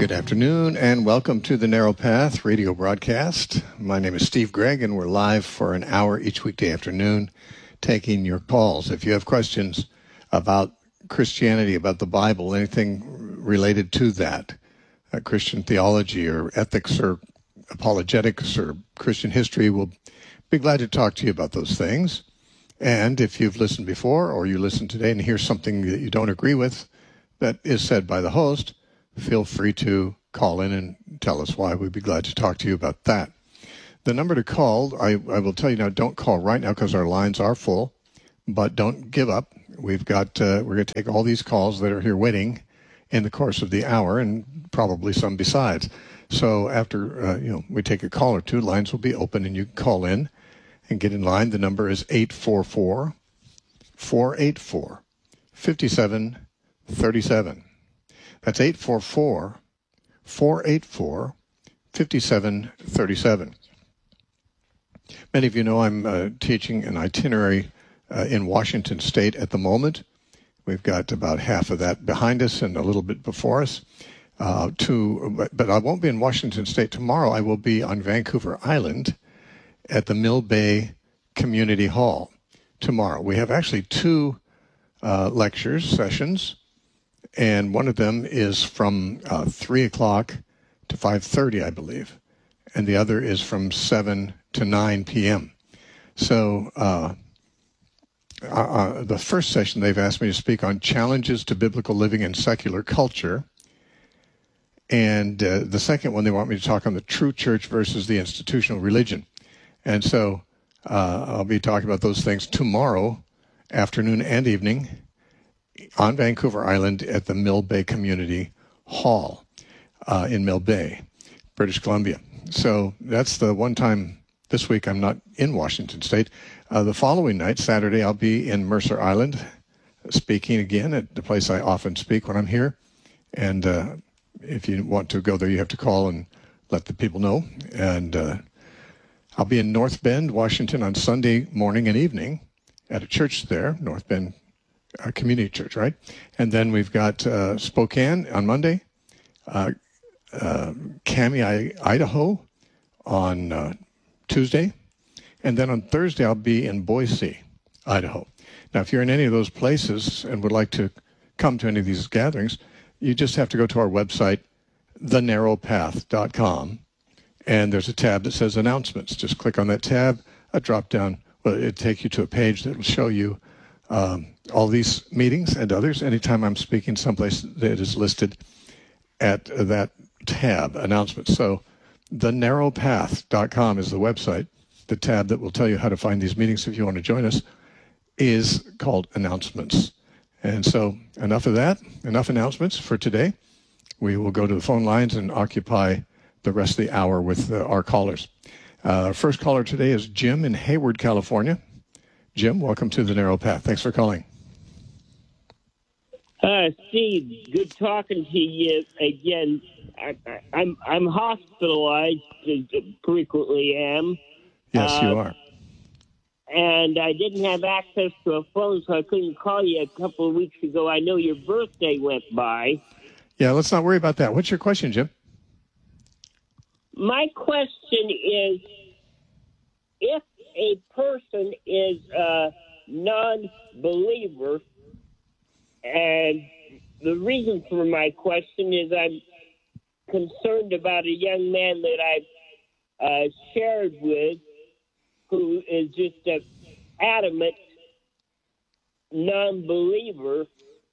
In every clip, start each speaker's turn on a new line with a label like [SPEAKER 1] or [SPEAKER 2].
[SPEAKER 1] Good afternoon and welcome to the Narrow Path radio broadcast. My name is Steve Gregg and we're live for an hour each weekday afternoon taking your calls. If you have questions about Christianity, about the Bible, anything related to that, Christian theology or ethics or apologetics or Christian history, we'll be glad to talk to you about those things. And if you've listened before or you listen today and hear something that you don't agree with that is said by the host, feel free to call in and tell us why. We'd be glad to talk to you about that. The number to call, I will tell you now, don't call right now because our lines are full, but don't give up. We've got, we're going to take all these calls that are here waiting in the course of the hour and probably some besides. So after, we take a call or two, lines will be open and you can call in and get in line. The number is 844-484-5737. That's 844-484-5737. Many of you know I'm teaching an itinerary in Washington State at the moment. We've got about half of that behind us and a little bit before us. But I won't be in Washington State tomorrow. I will be on Vancouver Island at the Mill Bay Community Hall tomorrow. We have actually two lectures, sessions. And one of them is from 3 o'clock to 5:30, I believe. And the other is from 7 to 9 p.m. So the first session, they've asked me to speak on challenges to biblical living in secular culture. And the second one, they want me to talk on the true church versus the institutional religion. And so I'll be talking about those things tomorrow afternoon and evening on Vancouver Island at the Mill Bay Community Hall in Mill Bay, British Columbia. So that's the one time this week I'm not in Washington State. The following night, Saturday, I'll be in Mercer Island speaking again at the place I often speak when I'm here. And if you want to go there, you have to call and let the people know. And I'll be in North Bend, Washington on Sunday morning and evening at a church there, North Bend Community Church, right? And then we've got Spokane on Monday, Cami, Idaho on Tuesday, and then on Thursday I'll be in Boise, Idaho. Now, if you're in any of those places and would like to come to any of these gatherings, you just have to go to our website, thenarrowpath.com, and there's a tab that says Announcements. Just click on that tab, a drop-down, it'll take you to a page that will show you all these meetings and others. Anytime I'm speaking someplace that is listed at that tab, Announcements. So thenarrowpath.com is the website. The tab that will tell you how to find these meetings if you want to join us is called Announcements. And so enough of that, enough announcements for today. We will go to the phone lines and occupy the rest of the hour with our callers. Our first caller today is Jim in Hayward, California. Jim, welcome to the Narrow Path. Thanks for calling.
[SPEAKER 2] Steve, good talking to you again. I'm hospitalized, frequently am.
[SPEAKER 1] Yes, you are.
[SPEAKER 2] And I didn't have access to a phone, so I couldn't call you a couple of weeks ago. I know your birthday went by.
[SPEAKER 1] Yeah, let's not worry about that. What's your question, Jim?
[SPEAKER 2] My question is, if a person is a non-believer, and the reason for my question is I'm concerned about a young man that I've shared with who is just an adamant non-believer.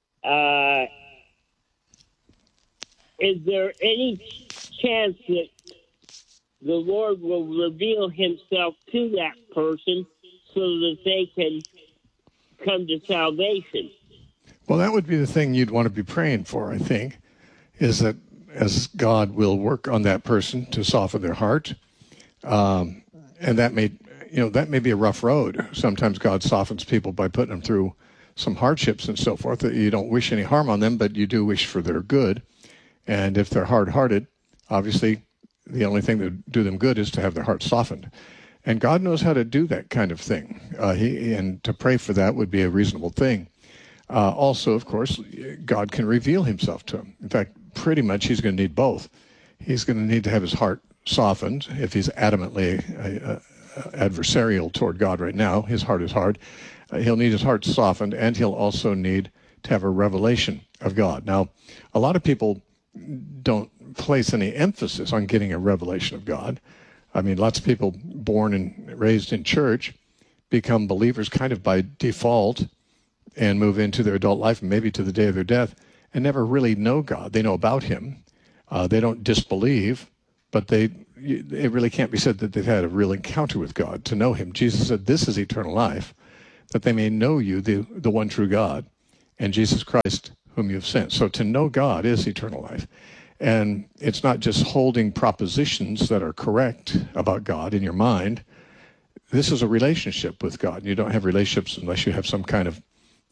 [SPEAKER 2] Is there any chance that the Lord will reveal himself to that person so that they can come to salvation?
[SPEAKER 1] Well, that would be the thing you'd want to be praying for, I think, is that as God will work on that person to soften their heart. And that may be a rough road. Sometimes God softens people by putting them through some hardships and so forth. That you don't wish any harm on them, but you do wish for their good. And if they're hard-hearted, obviously the only thing that would do them good is to have their heart softened. And God knows how to do that kind of thing. And to pray for that would be a reasonable thing. Also, of course, God can reveal himself to him. In fact, pretty much he's going to need both. He's going to need to have his heart softened if he's adamantly adversarial toward God right now. His heart is hard. He'll need his heart softened, and he'll also need to have a revelation of God. Now, a lot of people don't place any emphasis on getting a revelation of God. I mean, lots of people born and raised in church become believers kind of by default and move into their adult life and maybe to the day of their death and never really know God. They know about him. They don't disbelieve, but it really can't be said that they've had a real encounter with God to know him. Jesus said, this is eternal life, that they may know you, the one true God, and Jesus Christ, whom you have sent. So to know God is eternal life. And it's not just holding propositions that are correct about God in your mind. This is a relationship with God. You don't have relationships unless you have some kind of,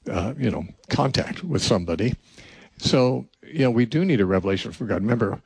[SPEAKER 1] contact with somebody. So, we do need a revelation from God. Remember,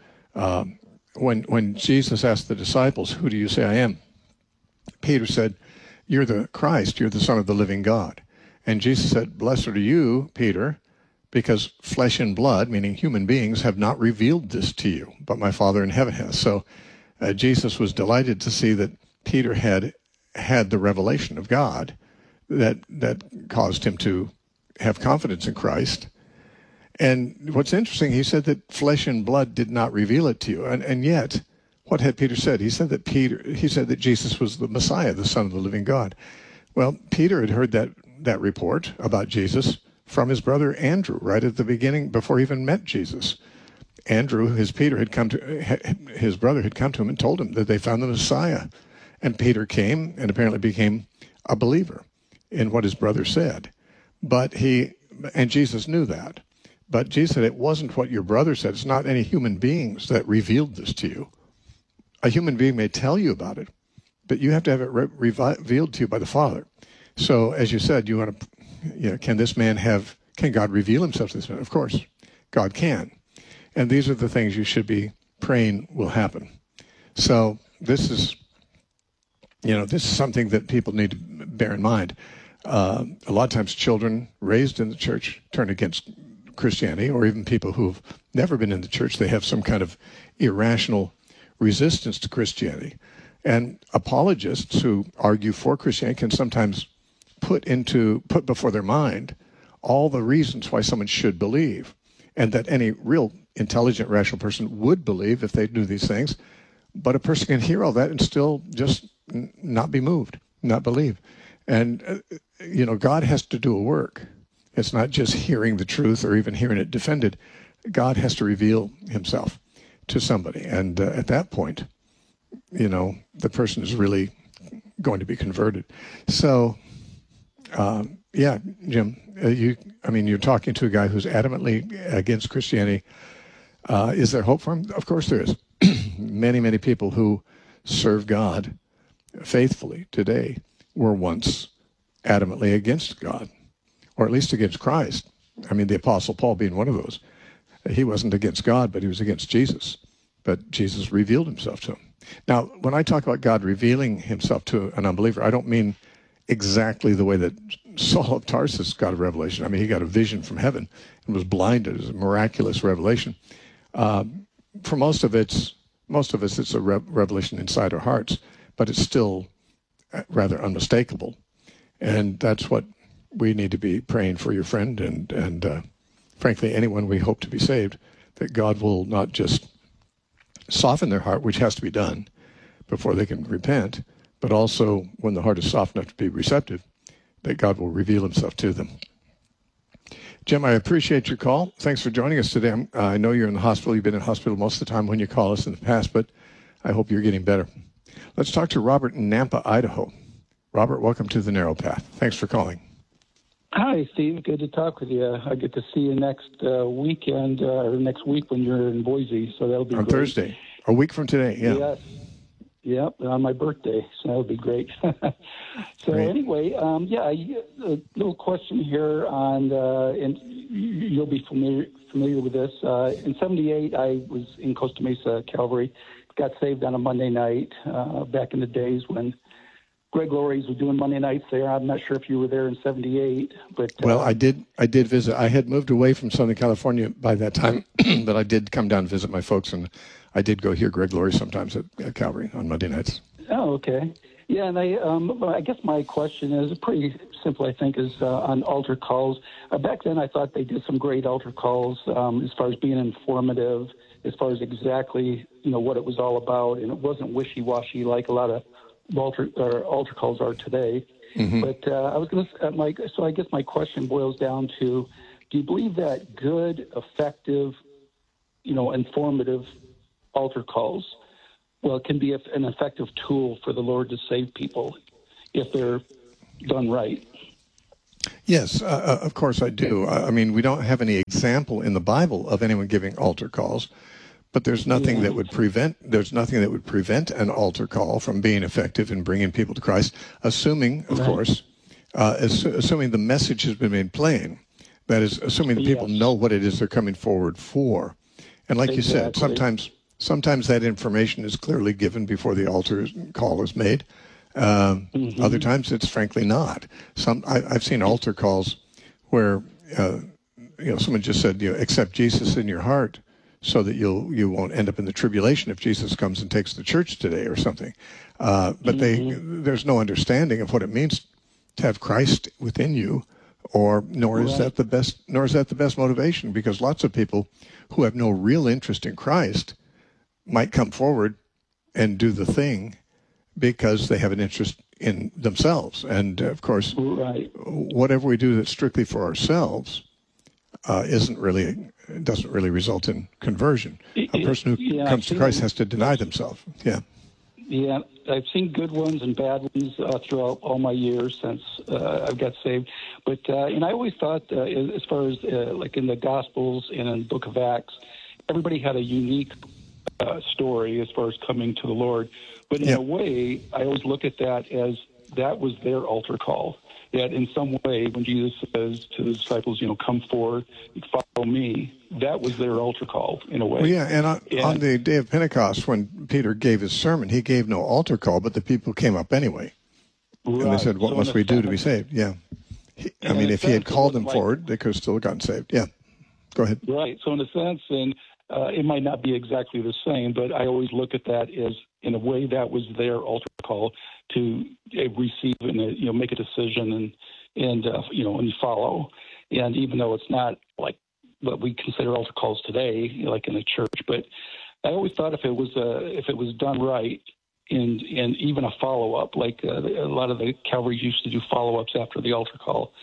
[SPEAKER 1] when Jesus asked the disciples, who do you say I am? Peter said, you're the Christ, you're the Son of the living God. And Jesus said, blessed are you, Peter, because flesh and blood, meaning human beings, have not revealed this to you, but my Father in heaven has. So Jesus was delighted to see that Peter had the revelation of God that caused him to have confidence in Christ. And what's interesting, he said that flesh and blood did not reveal it to you. And yet, what had Peter said? He said that Jesus was the Messiah, the Son of the living God. Well, Peter had heard that report about Jesus from his brother Andrew right at the beginning, before he even met Jesus. Andrew, his brother, had come to him and told him that they found the Messiah. And Peter came and apparently became a believer in what his brother said. And Jesus knew that. But Jesus said, it wasn't what your brother said. It's not any human beings that revealed this to you. A human being may tell you about it, but you have to have it revealed to you by the Father. So, as you said, you want to, can God reveal himself to this man? Of course, God can. And these are the things you should be praying will happen. So, this is something that people need to bear in mind. A lot of times children raised in the church turn against Christianity, or even people who've never been in the church, they have some kind of irrational resistance to Christianity. And apologists who argue for Christianity can sometimes put before their mind all the reasons why someone should believe, and that any real intelligent, rational person would believe if they knew these things. But a person can hear all that and still just not be moved, not believe. And, God has to do a work. It's not just hearing the truth or even hearing it defended. God has to reveal himself to somebody. And at that point, the person is really going to be converted. So, Jim, you're talking to a guy who's adamantly against Christianity. Is there hope for him? Of course there is. Many, many people who serve God faithfully today were once adamantly against God, or at least against Christ. I mean, the Apostle Paul being one of those. He wasn't against God, but he was against Jesus. But Jesus revealed himself to him. Now, when I talk about God revealing himself to an unbeliever, I don't mean exactly the way that Saul of Tarsus got a revelation. I mean, he got a vision from heaven and was blinded. It was a miraculous revelation. For most of us, it's a revelation inside our hearts, but it's still rather unmistakable. And that's what we need to be praying for your friend and frankly, anyone we hope to be saved, that God will not just soften their heart, which has to be done before they can repent, but also when the heart is soft enough to be receptive, that God will reveal himself to them. Jim, I appreciate your call. Thanks for joining us today. I know you're in the hospital. You've been in hospital most of the time when you call us in the past, but I hope you're getting better. Let's talk to Robert in Nampa, Idaho. Robert, welcome to The Narrow Path. Thanks for calling.
[SPEAKER 3] Hi, Steve. Good to talk with you. I get to see you next weekend, or next week when you're in Boise, so that'll be
[SPEAKER 1] on
[SPEAKER 3] great.
[SPEAKER 1] Thursday, a week from today, yeah.
[SPEAKER 3] Yes. Yep, on my birthday, so that'll be great. So
[SPEAKER 1] great.
[SPEAKER 3] Anyway, a little question here on, and you'll be familiar with this. In '78, I was in Costa Mesa Calvary, got saved on a Monday night back in the days when Greg Laurie's was doing Monday nights there. I'm not sure if you were there in '78, but
[SPEAKER 1] Well, I did visit. I had moved away from Southern California by that time, but I did come down and visit my folks, and I did go hear Greg Laurie sometimes at Calvary on Monday nights.
[SPEAKER 3] Oh, okay. Yeah, and I guess my question is pretty simple, I think, is on altar calls. Back then, I thought they did some great altar calls as far as being informative, as far as exactly, what it was all about, and it wasn't wishy-washy like a lot of altar calls are today. Mm-hmm. But I was going to, so I guess my question boils down to, do you believe that good, effective, informative altar calls, well, it can be an effective tool for the Lord to save people if they're done right?
[SPEAKER 1] Yes, of course I do. I mean, we don't have any example in the Bible of anyone giving altar calls, but there's nothing that would prevent an altar call from being effective in bringing people to Christ, assuming, of course, assuming the message has been made plain. That is, assuming the people know what it is they're coming forward for. And like you said, sometimes that information is clearly given before the altar call is made. Other times it's frankly not. I've seen altar calls where someone just said, accept Jesus in your heart so that you won't end up in the tribulation if Jesus comes and takes the church today or something. But there's no understanding of what it means to have Christ within you, nor is that the best motivation, because lots of people who have no real interest in Christ might come forward and do the thing because they have an interest in themselves. And, of course, whatever we do that's strictly for ourselves doesn't really result in conversion. A person who comes to Christ has to deny themselves. Yeah.
[SPEAKER 3] Yeah, I've seen good ones and bad ones throughout all my years since I've got saved. But and I always thought, as far as like in the Gospels and in the Book of Acts, everybody had a unique story as far as coming to the Lord. But in a way, I always look at that as that was their altar call. That in some way, when Jesus says to the disciples, come forward, follow me, that was their altar call in a way.
[SPEAKER 1] Well, yeah, and on the day of Pentecost, when Peter gave his sermon, he gave no altar call, but the people came up anyway. Right. And they said, what must we do to be saved? Yeah. If he had called them forward, they could have still gotten saved. Yeah. Go ahead.
[SPEAKER 3] Right. So in a sense, and it might not be exactly the same, but I always look at that as, in a way, that was their altar call to receive and make a decision and follow. And even though it's not like what we consider altar calls today, like in a church, but I always thought if it was done right and even a follow up, like a lot of the Calvary used to do follow ups after the altar call,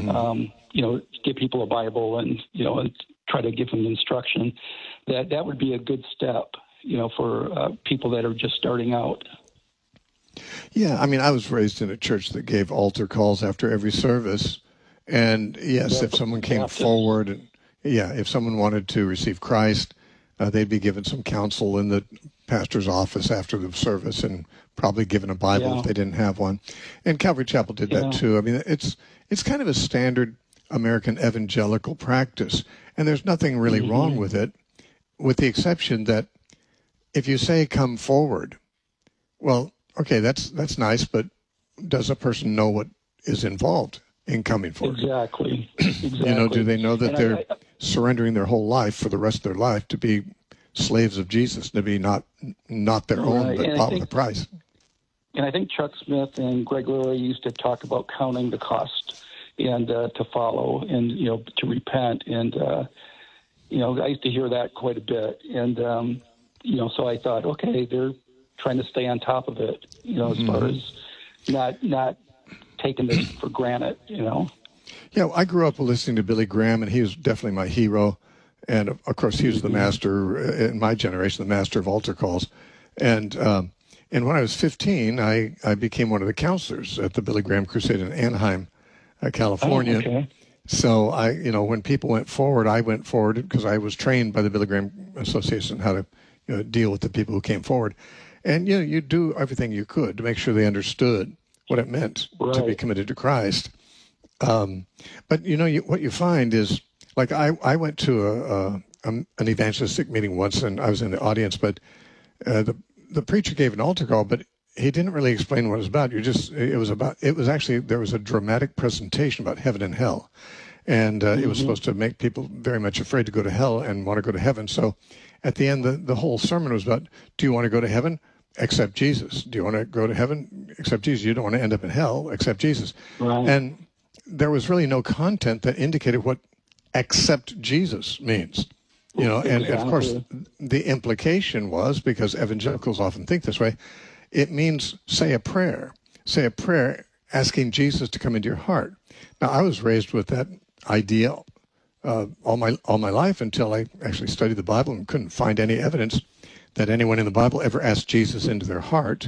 [SPEAKER 3] give people a Bible and try to give them instruction. That would be a good step, for people that are just starting out.
[SPEAKER 1] Yeah, I was raised in a church that gave altar calls after every service, and yes, if someone came forward, and if someone wanted to receive Christ, they'd be given some counsel in the pastor's office after the service, and probably given a Bible if they didn't have one. And Calvary Chapel did that too. It's kind of a standard American evangelical practice, and there's nothing really wrong with it, with the exception that if you say come forward, well, okay, that's nice, but does a person know what is involved in coming forward?
[SPEAKER 3] Exactly.
[SPEAKER 1] Do they know that they're surrendering their whole life for the rest of their life to be slaves of Jesus, to be not their own, but bought with a price?
[SPEAKER 3] And I think Chuck Smith and Greg Laurie used to talk about counting the cost and to follow and, to repent. And, I used to hear that quite a bit. And, so I thought, okay, they're trying to stay on top of it, as far as not taking this for granted,
[SPEAKER 1] Yeah, I grew up listening to Billy Graham, and he was definitely my hero. And, of course, he was the master, in my generation, the master of altar calls. And when I was 15, I became one of the counselors at the Billy Graham Crusade in Anaheim, California.
[SPEAKER 3] Oh, okay.
[SPEAKER 1] So when people went forward, I went forward because I was trained by the Billy Graham Association how to deal with the people who came forward. And, you do everything you could to make sure they understood what it meant to be committed to Christ. But, what you find is, like I went to an evangelistic meeting once, and I was in the audience, but the preacher gave an altar call, but he didn't really explain what it was about. There was a dramatic presentation about heaven and hell. And it was supposed to make people very much afraid to go to hell and want to go to heaven. So at the end, the whole sermon was about, do you want to go to heaven? Accept Jesus. Do you want to go to heaven? Accept Jesus. You don't want to end up in hell? Accept Jesus.
[SPEAKER 3] Right.
[SPEAKER 1] And there was really no content that indicated what accept Jesus means. You know, and of course, the implication was, because evangelicals often think this way, it means say a prayer asking Jesus to come into your heart. Now, I was raised with that idea all my life until I actually studied the Bible and couldn't find any evidence that anyone in the Bible ever asked Jesus into their heart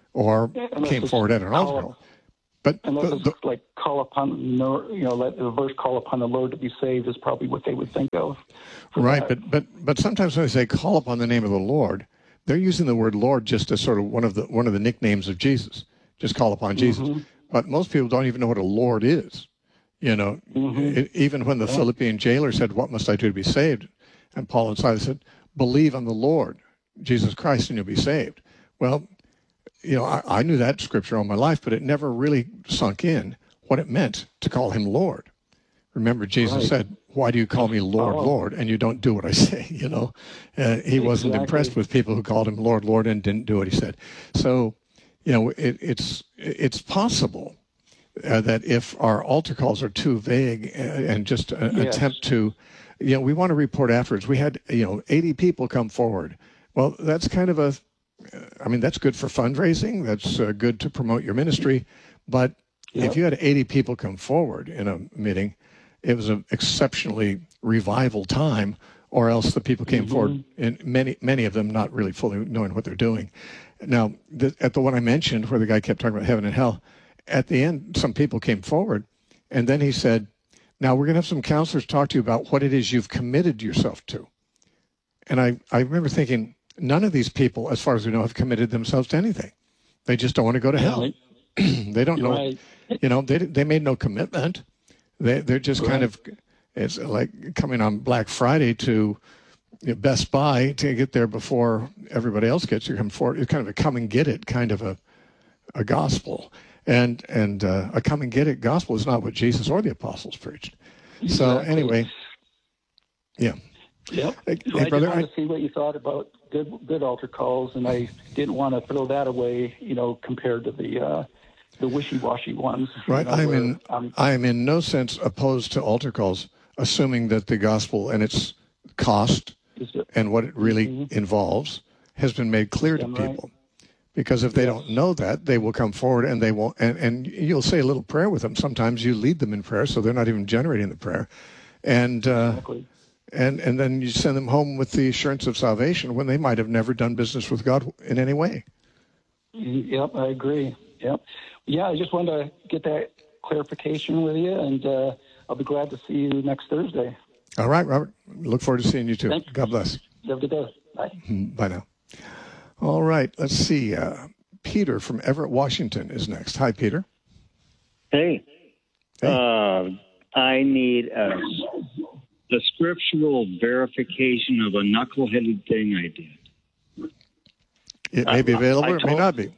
[SPEAKER 1] or came forward at an altar call. But
[SPEAKER 3] unless it's like call upon, let the verse call upon the Lord to be saved is probably what they would think of.
[SPEAKER 1] Right, but sometimes when they say call upon the name of the Lord, they're using the word Lord just as sort of one of the nicknames of Jesus. Just call upon Jesus. But most people don't even know what a Lord is. You know, even when the Philippian jailer said, "What must I do to be saved?" and Paul and Silas said, "Believe on the Lord Jesus Christ and you'll be saved." Well, you know, I knew that scripture all my life, but it never really sunk in what it meant to call him Lord. Remember, Jesus said, "Why do you call me Lord, Lord, and you don't do what I say?" You know, he wasn't impressed with people who called him Lord, Lord, and didn't do what he said. So, you know, it's possible that if our altar calls are too vague and just an attempt to, you know, we want to report afterwards. We had, 80 people come forward. Well, that's kind of that's good for fundraising. That's good to promote your ministry. But if you had 80 people come forward in a meeting, it was an exceptionally revival time, or else the people came forward, and many of them not really fully knowing what they're doing. Now, at the one I mentioned, where the guy kept talking about heaven and hell, at the end, some people came forward, and then he said, "Now we're going to have some counselors talk to you about what it is you've committed yourself to." And I remember thinking, none of these people, as far as we know, have committed themselves to anything. They just don't want to go to hell. They don't know.
[SPEAKER 3] Right.
[SPEAKER 1] You know, they made no commitment. They're just kind of, it's like coming on Black Friday to Best Buy to get there before everybody else gets. You come forward. It's kind of a come and get it kind of a gospel. And a come and get it gospel is not what Jesus or the apostles preached.
[SPEAKER 3] Exactly.
[SPEAKER 1] So anyway, yeah.
[SPEAKER 3] Yep.
[SPEAKER 1] Hey,
[SPEAKER 3] So I
[SPEAKER 1] brother,
[SPEAKER 3] just wanted to see what you thought about good altar calls, and I didn't want to throw that away, compared to the wishy-washy ones.
[SPEAKER 1] Right. I am in no sense opposed to altar calls, assuming that the gospel and its cost and what it really involves has been made clear to people. Because if they don't know that, they will come forward and they won't, and you'll say a little prayer with them. Sometimes you lead them in prayer, so they're not even generating the prayer. And and then you send them home with the assurance of salvation when they might have never done business with God in any way.
[SPEAKER 3] Yep, I agree. Yep. Yeah, I just wanted to get that clarification with you, and I'll be glad to see you next Thursday.
[SPEAKER 1] All right, Robert. Look forward to seeing you too.
[SPEAKER 3] Thanks.
[SPEAKER 1] God bless.
[SPEAKER 3] You have a good day. Bye.
[SPEAKER 1] Bye now. All right, let's see. Peter from Everett, Washington is next. Hi, Peter.
[SPEAKER 4] Hey. I need the scriptural verification of a knuckleheaded thing I did.
[SPEAKER 1] It may be available, it may not be.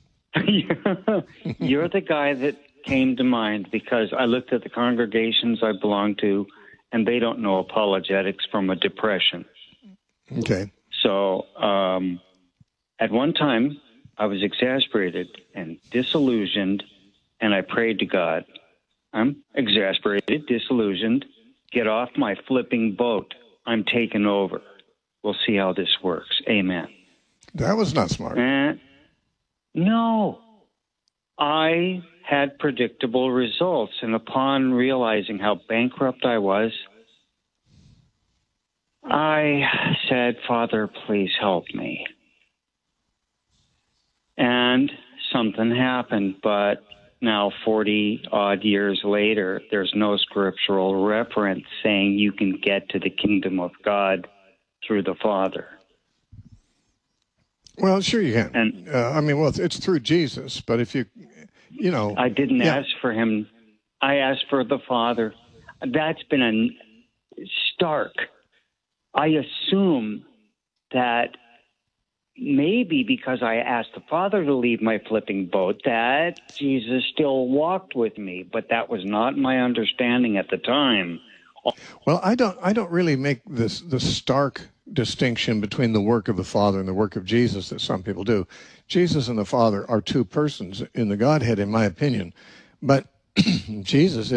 [SPEAKER 4] You're the guy that came to mind because I looked at the congregations I belong to, and they don't know apologetics from a depression.
[SPEAKER 1] Okay.
[SPEAKER 4] So at one time, I was exasperated and disillusioned, and I prayed to God. I'm exasperated, disillusioned. Get off my flipping boat. I'm taking over. We'll see how this works. Amen.
[SPEAKER 1] That was not smart.
[SPEAKER 4] No. I had predictable results, and upon realizing how bankrupt I was, I said, Father, please help me. And something happened, but now 40-odd years later, there's no scriptural reference saying you can get to the kingdom of God through the Father.
[SPEAKER 1] Well, sure you can. And, it's through Jesus, but if I didn't
[SPEAKER 4] ask for him. I asked for the Father. That's been a stark. I assume that maybe because I asked the Father to leave my flipping boat, that Jesus still walked with me, but that was not my understanding at the time.
[SPEAKER 1] Well, I don't really make the stark distinction between the work of the Father and the work of Jesus that some people do. Jesus and the Father are two persons in the Godhead, in my opinion, but Jesus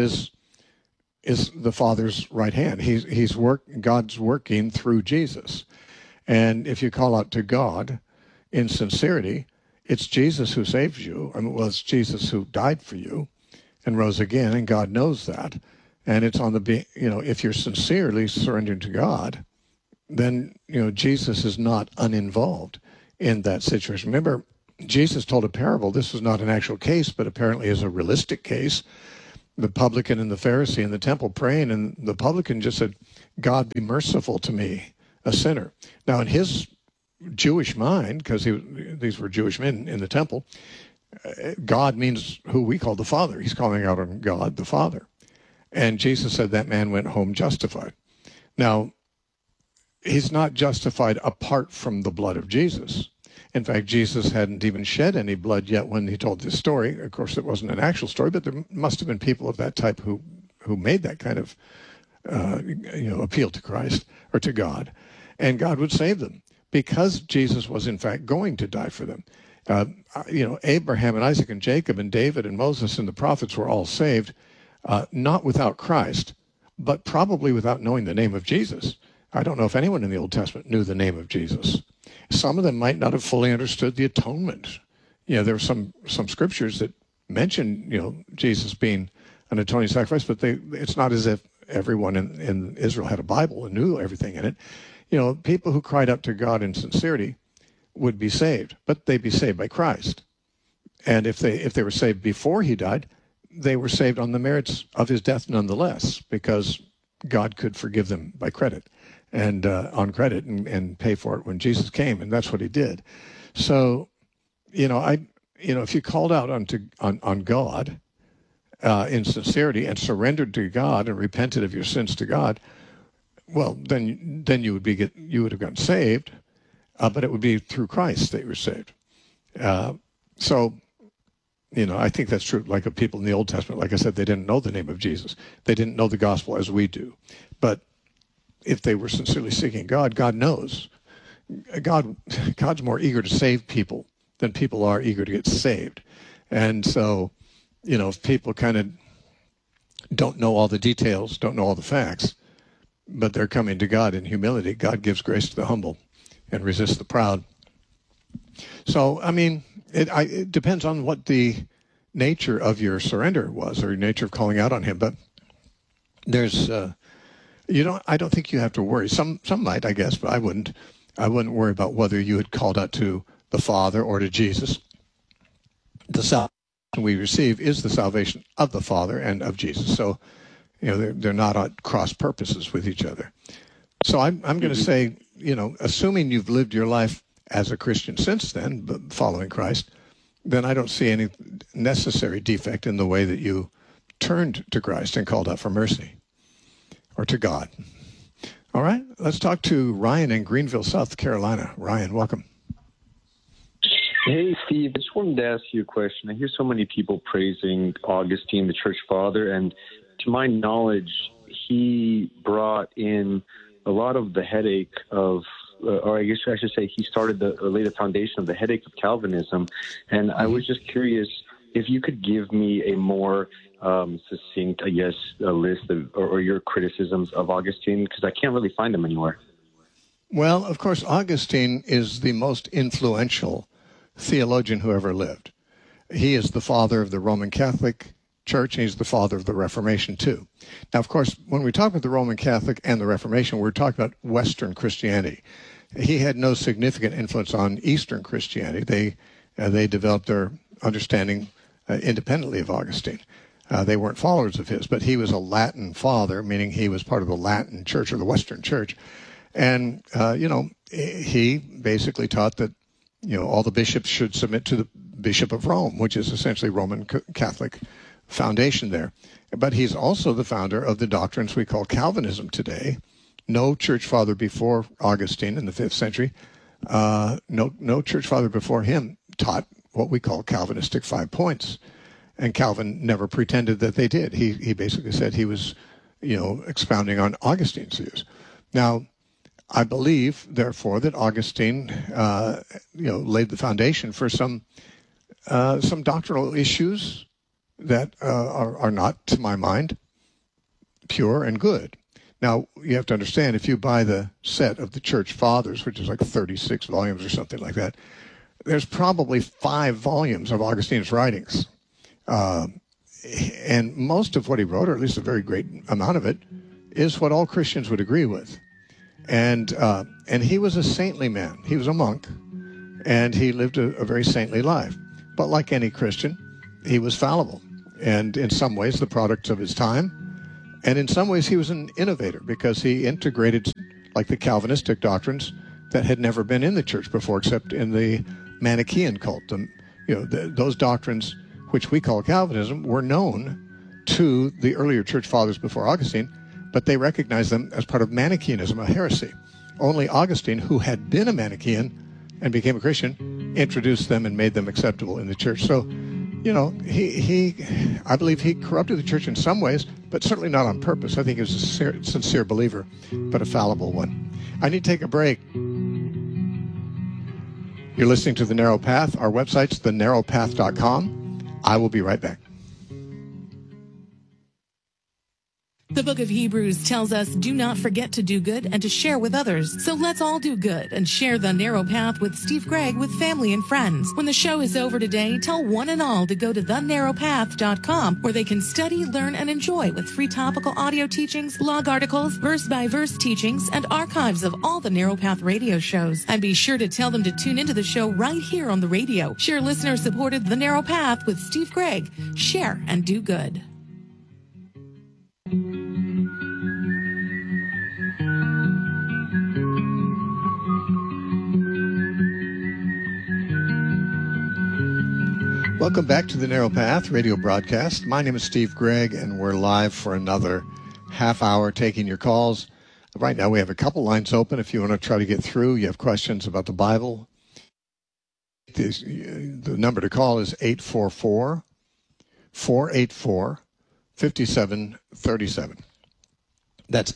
[SPEAKER 1] is the Father's right hand. God's working through Jesus. And if you call out to God in sincerity, it's Jesus who saves you. It's Jesus who died for you and rose again, and God knows that. And it's on if you're sincerely surrendering to God, then, Jesus is not uninvolved in that situation. Remember, Jesus told a parable. This was not an actual case, but apparently is a realistic case. The publican and the Pharisee in the temple praying, and the publican just said, God, be merciful to me, a sinner. Now, in his Jewish mind, because these were Jewish men in the temple, God means who we call the Father. He's calling out on God, the Father. And Jesus said that man went home justified. Now, he's not justified apart from the blood of Jesus. In fact, Jesus hadn't even shed any blood yet when he told this story. Of course, it wasn't an actual story, but there must have been people of that type who made that kind of appeal to Christ or to God, and God would save them because Jesus was in fact going to die for them. Abraham and Isaac and Jacob and David and Moses and the prophets were all saved, not without Christ, but probably without knowing the name of Jesus. I don't know if anyone in the Old Testament knew the name of Jesus. Some of them might not have fully understood the atonement. There were some scriptures that mention, Jesus being an atoning sacrifice, but it's not as if everyone in Israel had a Bible and knew everything in it. People who cried out to God in sincerity would be saved, but they'd be saved by Christ. And if they were saved before he died, they were saved on the merits of his death nonetheless, because God could forgive them by credit and on credit and pay for it when Jesus came, and that's what he did. So, if you called out on God in sincerity and surrendered to God and repented of your sins to God, well, then you would have gotten saved, but it would be through Christ that you were saved. So, I think that's true. Like of people in the Old Testament, like I said, they didn't know the name of Jesus. They didn't know the gospel as we do. But if they were sincerely seeking God, God knows. God's more eager to save people than people are eager to get saved. And so, if people kind of don't know all the details, don't know all the facts, but they're coming to God in humility, God gives grace to the humble and resists the proud. So, it depends on what the nature of your surrender was, or your nature of calling out on him. But there's, I don't think you have to worry. Some might, I guess, but I wouldn't worry about whether you had called out to the Father or to Jesus. The salvation we receive is the salvation of the Father and of Jesus. So, they're not at cross purposes with each other. So I'm going to say, assuming you've lived your life as a Christian since then, but following Christ, then I don't see any necessary defect in the way that you turned to Christ and called out for mercy, or to God. All right, let's talk to Ryan in Greenville, South Carolina. Ryan, welcome.
[SPEAKER 5] Hey, Steve, I just wanted to ask you a question. I hear so many people praising Augustine, the church father, and to my knowledge, he brought in a lot of the headache of, or I guess I should say, he started or laid the foundation of the headache of Calvinism. And I was just curious if you could give me a more succinct, I guess, a list of, or your criticisms of Augustine, because I can't really find them anywhere.
[SPEAKER 1] Well, of course, Augustine is the most influential theologian who ever lived. He is the father of the Roman Catholic Church, and he's the father of the Reformation, too. Now, of course, when we talk about the Roman Catholic and the Reformation, we're talking about Western Christianity. He had no significant influence on Eastern Christianity. They developed their understanding independently of Augustine. They weren't followers of his, but he was a Latin father, meaning he was part of the Latin Church or the Western Church. And, he basically taught that, all the bishops should submit to the Bishop of Rome, which is essentially Roman Catholic foundation there. But he's also the founder of the doctrines we call Calvinism today. No church father before Augustine in the 5th century no church father before him taught what we call Calvinistic 5 points. And Calvin never pretended that they did. He basically said he was, expounding on Augustine's views. Now, I believe, therefore, that Augustine, laid the foundation for some doctrinal issues that are not, to my mind, pure and good. Now, you have to understand, if you buy the set of the Church Fathers, which is like 36 volumes or something like that, there's probably 5 volumes of Augustine's writings. And most of what he wrote, or at least a very great amount of it, is what all Christians would agree with. And he was a saintly man. He was a monk, and he lived a very saintly life. But like any Christian, he was fallible, and in some ways the product of his time. And in some ways he was an innovator, because he integrated like the Calvinistic doctrines that had never been in the church before, except in the Manichaean cult. Those doctrines, which we call Calvinism, were known to the earlier church fathers before Augustine, but they recognized them as part of Manichaeanism, a heresy. Only Augustine, who had been a Manichaean and became a Christian, introduced them and made them acceptable in the church. So, I believe he corrupted the church in some ways, but certainly not on purpose. I think he was a sincere believer, but a fallible one. I need to take a break. You're listening to The Narrow Path. Our website's thenarrowpath.com. I will be right back.
[SPEAKER 6] The book of Hebrews tells us, do not forget to do good and to share with others. So let's all do good and share the narrow path with Steve Gregg with family and friends. When the show is over today, tell one and all to go to thenarrowpath.com, where they can study, learn, and enjoy with free topical audio teachings, blog articles, verse-by-verse teachings, and archives of all the Narrow Path radio shows. And be sure to tell them to tune into the show right here on the radio. Share listener-supported The Narrow Path with Steve Gregg. Share and do good.
[SPEAKER 1] Welcome back to the Narrow Path radio broadcast. My name is Steve Gregg, and we're live for another half hour taking your calls. Right now we have a couple lines open if you want to try to get through. You have questions about the Bible. The number to call is 844-484-5737. That's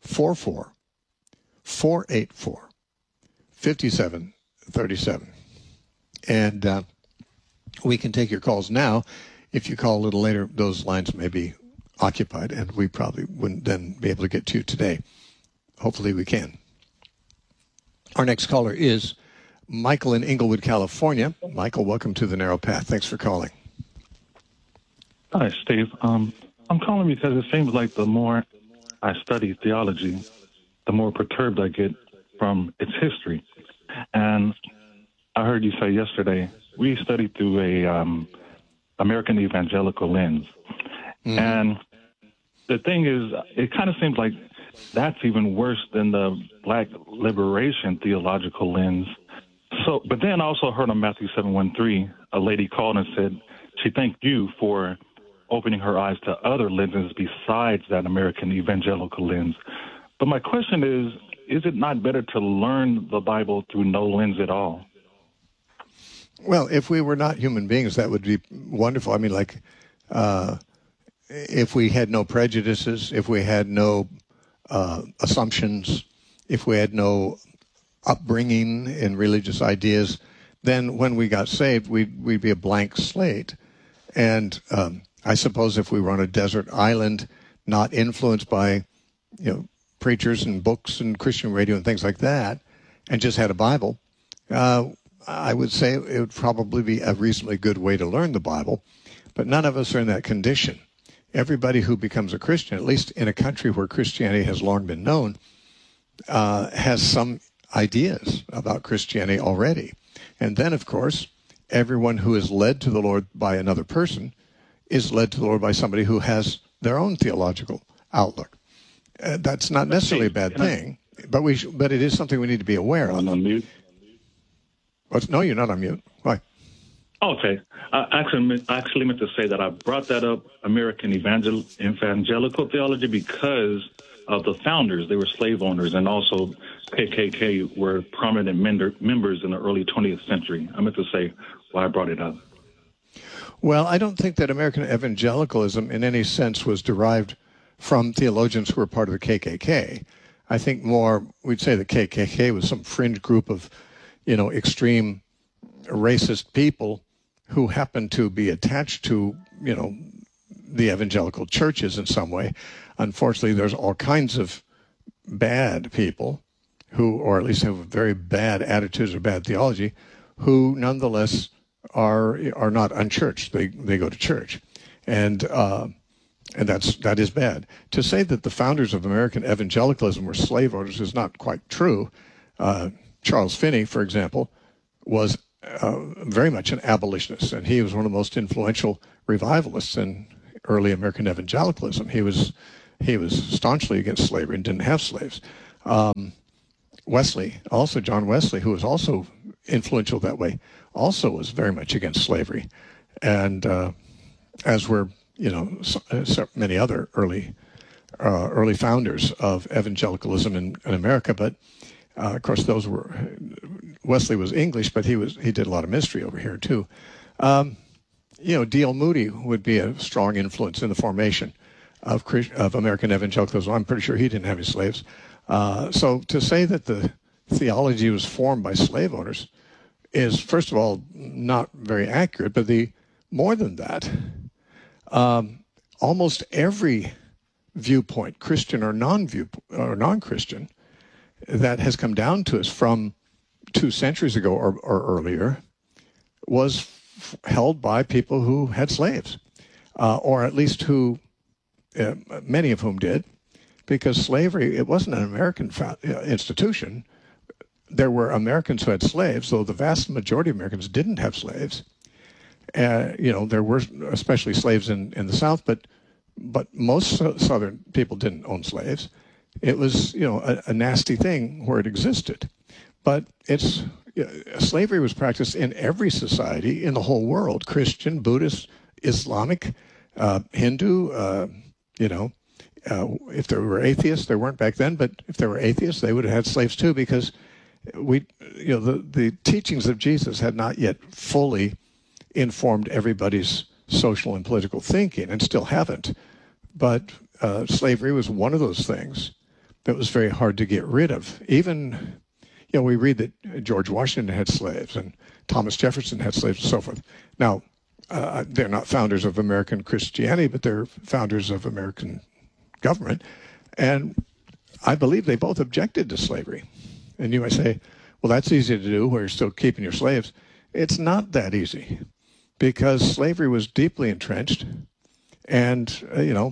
[SPEAKER 1] 844-484-5737. And we can take your calls now. If you call a little later, those lines may be occupied, and we probably wouldn't then be able to get to you today. Hopefully we can. Our next caller is Michael in Inglewood, California. Michael, welcome to the Narrow Path. Thanks for calling.
[SPEAKER 7] Hi, Steve. I'm calling because it seems like the more I study theology, the more perturbed I get from its history. And I heard you say yesterday, we study through a American evangelical lens. Mm-hmm. And the thing is, it kind of seems like that's even worse than the black liberation theological lens. So, but then I also heard on Matthew 7:13, a lady called and said she thanked you for opening her eyes to other lenses besides that American evangelical lens. But my question is it not better to learn the Bible through no lens at all?
[SPEAKER 1] Well, if we were not human beings, that would be wonderful. I mean, if we had no prejudices, if we had no assumptions, if we had no upbringing in religious ideas, then when we got saved, we'd be a blank slate. And I suppose if we were on a desert island, not influenced by, preachers and books and Christian radio and things like that, and just had a Bible, I would say it would probably be a reasonably good way to learn the Bible. But none of us are in that condition. Everybody who becomes a Christian, at least in a country where Christianity has long been known, has some ideas about Christianity already. And then, of course, everyone who is led to the Lord by another person is led to the Lord by somebody who has their own theological outlook. That's not necessarily a bad thing, but it is something we need to be aware of.
[SPEAKER 7] I'm on mute.
[SPEAKER 1] No, you're not on mute. Why?
[SPEAKER 7] Okay. I actually meant to say that I brought that up, American evangelical theology, because of the founders. They were slave owners, and also KKK were prominent members in the early 20th century. I meant to say why I brought it up.
[SPEAKER 1] Well, I don't think that American evangelicalism in any sense was derived from theologians who were part of the KKK. I think more we'd say the KKK was some fringe group of, extreme racist people who happened to be attached to, the evangelical churches in some way. Unfortunately, there's all kinds of bad people who, or at least have very bad attitudes or bad theology, who nonetheless are not unchurched. They go to church, and that is bad. To say that the founders of American evangelicalism were slave owners is not quite true. Charles Finney, for example, was very much an abolitionist, and he was one of the most influential revivalists in early American evangelicalism. He was staunchly against slavery and didn't have slaves. Wesley, also John Wesley, who was also influential that way, also was very much against slavery, and as were so many other early founders of evangelicalism in America. But of course, Wesley was English, but he did a lot of ministry over here too. D.L. Moody would be a strong influence in the formation of American evangelicalism. I'm pretty sure he didn't have any slaves. So to say that the theology was formed by slave owners is, first of all, not very accurate. But more than that, almost every viewpoint, Christian or non-Christian, that has come down to us from 2 centuries ago or earlier was held by people who had slaves, or at least who, many of whom did, because slavery, it wasn't an American institution. There were Americans who had slaves, though the vast majority of Americans didn't have slaves. There were especially slaves in the South, but most Southern people didn't own slaves. It was, a nasty thing where it existed. But slavery was practiced in every society in the whole world: Christian, Buddhist, Islamic, Hindu. If there were atheists, there weren't back then, but if there were atheists, they would have had slaves too, because the teachings of Jesus had not yet fully informed everybody's social and political thinking, and still haven't. But slavery was one of those things that was very hard to get rid of. Even, we read that George Washington had slaves and Thomas Jefferson had slaves and so forth. Now, they're not founders of American Christianity, but they're founders of American government. And I believe they both objected to slavery. And you might say, well, that's easy to do where you're still keeping your slaves. It's not that easy, because slavery was deeply entrenched. And,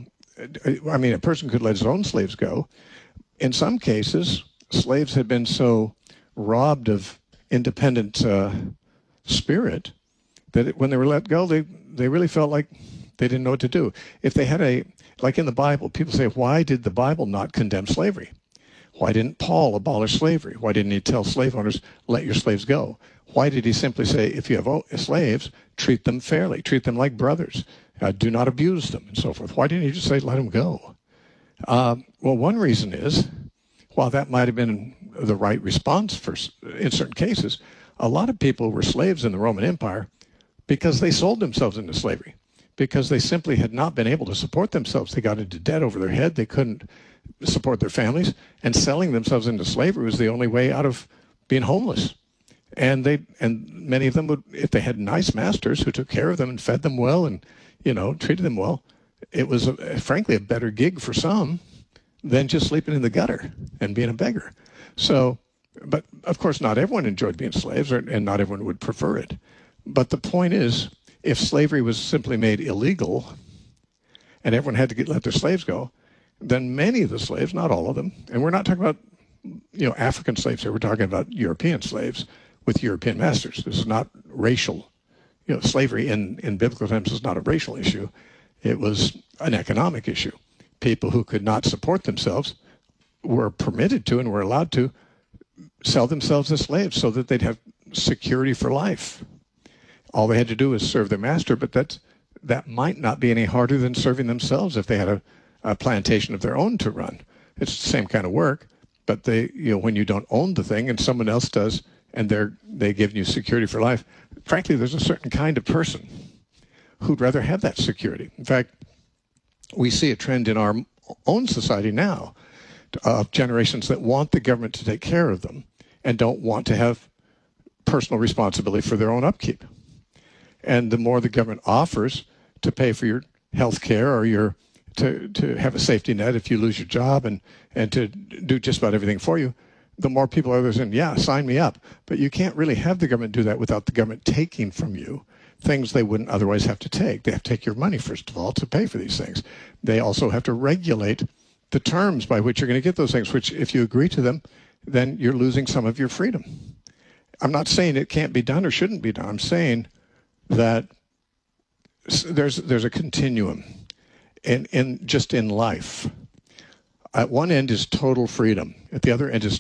[SPEAKER 1] a person could let his own slaves go. In some cases, slaves had been so robbed of independent spirit that when they were let go, they really felt like they didn't know what to do. If they had like in the Bible, people say, why did the Bible not condemn slavery? Why didn't Paul abolish slavery? Why didn't he tell slave owners, let your slaves go? Why did he simply say, if you have slaves, treat them fairly, treat them like brothers, do not abuse them, and so forth? Why didn't he just say, let them go? Well, one reason is, while that might have been the right response in certain cases, a lot of people were slaves in the Roman Empire because they sold themselves into slavery, because they simply had not been able to support themselves. They got into debt over their head. They couldn't support their families, and selling themselves into slavery was the only way out of being homeless. And many of them would, if they had nice masters who took care of them and fed them well and, treated them well, it was frankly a better gig for some than just sleeping in the gutter and being a beggar. So, but of course not everyone enjoyed being slaves, and not everyone would prefer it. But the point is, if slavery was simply made illegal and everyone had to let their slaves go, then many of the slaves, not all of them, and we're not talking about, African slaves here, we're talking about European slaves with European masters. This is not racial. Slavery in biblical times is not a racial issue. It was an economic issue. People who could not support themselves were permitted to and were allowed to sell themselves as slaves so that they'd have security for life. All they had to do was serve their master, but that might not be any harder than serving themselves if they had a plantation of their own to run. It's the same kind of work, but when you don't own the thing and someone else does, and they give you security for life, frankly, there's a certain kind of person who'd rather have that security. In fact, we see a trend in our own society now of generations that want the government to take care of them and don't want to have personal responsibility for their own upkeep. And the more the government offers to pay for your health care or to have a safety net if you lose your job and to do just about everything for you, the more people are saying, yeah, sign me up. But you can't really have the government do that without the government taking from you things they wouldn't otherwise have to take. They have to take your money, first of all, to pay for these things. They also have to regulate the terms by which you're going to get those things, which if you agree to them, then you're losing some of your freedom. I'm not saying it can't be done or shouldn't be done. I'm saying that there's a continuum in life. At one end is total freedom. At the other end is